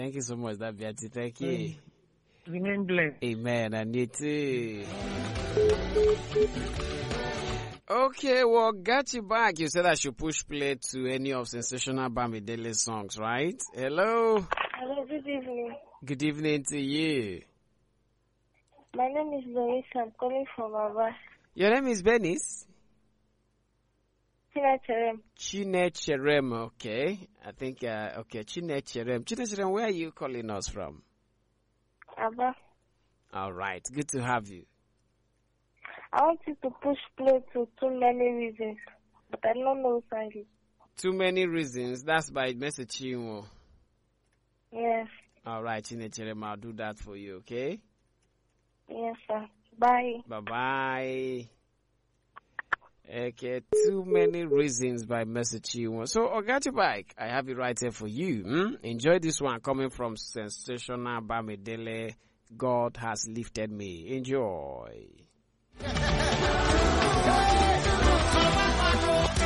Thank you so much, that Beatty. Thank you. Remain blessed. Amen. And you too. Okay, well, got you back. You said I should push play to any of Sensational Bamidele songs, right? Hello. Hello, good evening. Good evening to you. My name is Lois. I'm calling from Aba. Your name is Benis? Chinecherem. Chinecherem, okay. I think, okay, Chinecherem. Chinecherem, where are you calling us from? Aba. All right, good to have you. I want you to push play to Too Many Reasons, but I don't know exactly. Too Many Reasons, that's by Message Chinwo. Yes. All right, Chinecherem, I'll do that for you, okay? Yes, sir. Bye. Bye-bye. Okay, Too Many Reasons by Message Chinwo. So, Ogati Bike, I have it right here for you. Enjoy this one coming from Sensational Bamidele. God has lifted me. Enjoy.